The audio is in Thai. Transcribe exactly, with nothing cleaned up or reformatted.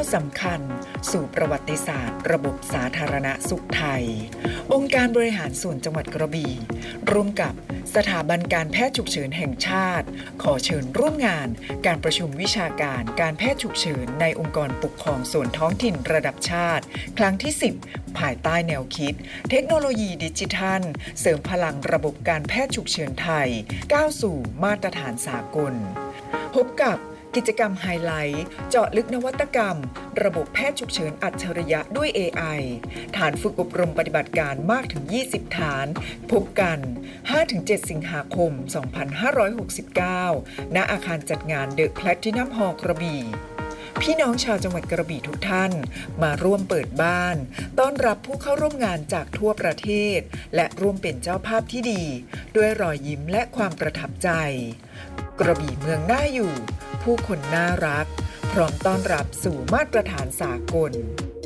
สำคัญสู่ประวัติศาสตร์ระบบสาธารณสุขไทยองค์การบริหารส่วนจังหวัดกระบี่ร่วมกับสถาบันการแพทย์ฉุกเฉินแห่งชาติขอเชิญร่วมงานการประชุมวิชาการการแพทย์ฉุกเฉินในองค์กรปกครองส่วนท้องถิ่นระดับชาติครั้งที่สิบภายใต้แนวคิดเทคโนโลยีดิจิทัลเสริมพลังระบบการแพทย์ฉุกเฉินไทยก้าวสู่มาตรฐานสากลพบกับกิจกรรมไฮไลท์เจาะลึกนวัตกรรมระบบแพทย์ฉุกเฉินอัจฉริยะด้วย เอ ไอ ฐานฝึกอบรมปฏิบัติการมากถึงยี่สิบฐานพบกัน ห้าถึงเจ็ด สิงหาคม สองพันห้าร้อยหกสิบเก้า ณ อาคารจัดงานเดอะแพลทินัมฮอลล์กระบี่พี่น้องชาวจังหวัดกระบี่ทุกท่านมาร่วมเปิดบ้านต้อนรับผู้เข้าร่วมงานจากทั่วประเทศและร่วมเป็นเจ้าภาพที่ดีด้วยรอยยิ้มและความประทับใจกระบี่เมืองน่าอยู่ผู้คนน่ารักพร้อมต้อนรับสู่มาตรฐานสากล